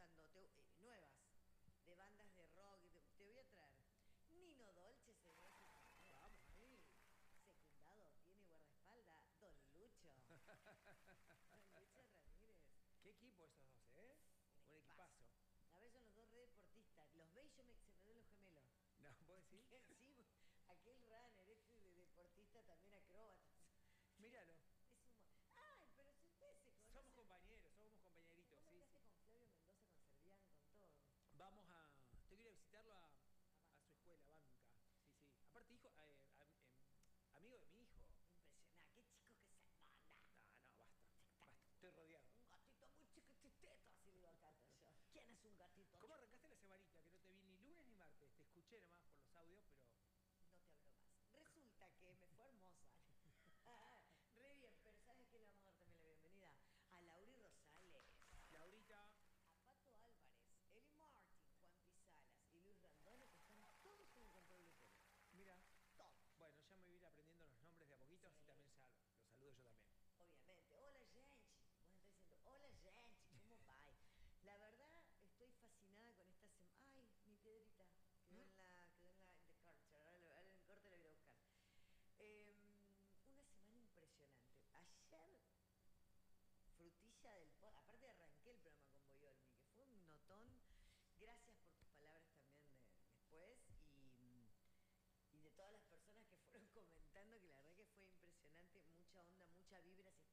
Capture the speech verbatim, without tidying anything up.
buscando te, eh, nuevas, de bandas de rock. Te, te voy a traer Nino Dolce, señor. Vamos ahí. Secundado, tiene guardaespaldas, Don Lucho. Don Lucho Ramírez. Qué equipo esos dos, ¿eh? Un Un equipazo. equipazo. A ver, son los dos re deportistas. Los ve y yo me, se me ven los gemelos. No, ¿vos decís? Sí, aquel runner, este de deportista también acróbata. Míralo. Es un... Ay, pero si ustedes se conocen... Somos compañeros, somos compañeritos, Vos sí, arrancaste sí. con Flavio Mendoza, con Servián, con todo. Vamos a... Tengo que ir a visitarlo a, Ah, a su escuela, Banca. Sí, sí. Aparte, hijo, eh, am- em, amigo de mi hijo. Impresionante, qué chico que se manda. No, no, basta. Basta, estoy rodeado. Un gatito muy chiquitito, así digo acá yo. ¿Quién es un gatito? ¿Cómo arrancaste la semanita? Que no te vi ni lunes ni martes. Te escuché nomás por los audios, pero... No te hablo más. Resulta que me fue hermosa. Re bien, pero ¿sabes qué le vamos a dar también la bienvenida? A Lauri Rosales, Laurita, a Pato Álvarez, Eli Martin, Juan Pisalas y Luis Randone, que están todos en el control de tele. mira. Todos. Bueno, ya me voy a ir aprendiendo los nombres de a poquito, Sí. así también ya los saludo yo también. Obviamente. Hola, gente. Vos estás diciendo, hola, gente, ¿cómo va? La verdad, estoy fascinada con esta semana. Ay, mi piedrita. Quedó en la, quedó en la, en the culture. Ahora, lo- ahora en el corte la voy a buscar. Eh, una semana impresionante. Ayer, frutilla del... po- Aparte arranqué el programa con Boyolmi, que fue un notón. Gracias por tus palabras también de- después. Y... y de todas las personas que fueron comentando, que la verdad que fue impresionante, mucha onda, mucha vibra, se